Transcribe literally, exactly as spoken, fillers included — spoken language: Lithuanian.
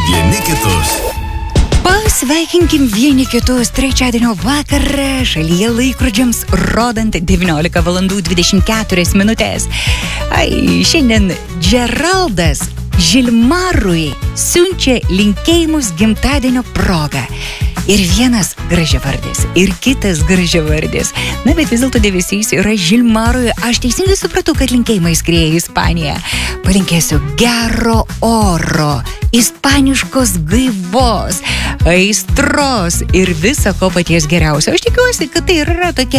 vieni kitus. Pasveikinkim vieni kitus trečiadienio vakarą, šalyje laikrodžiams rodant devyniolika valandų dvidešimt keturios minutės. Ai, šiandien Džeraldas Žilmarui siunčia linkėjimus gimtadienio proga. Ir vienas gražiavardis, ir kitas gražiavardis. Na, bet vis dėlto dėmesys yra Žilmarui. Aš teisingai supratau, kad linkėjimai skrieja į Ispaniją. Palinkėsiu gero oro, ispaniškos gaivos, aistros ir viso ko paties geriausio. Aš tikiuosi, kad tai yra tokia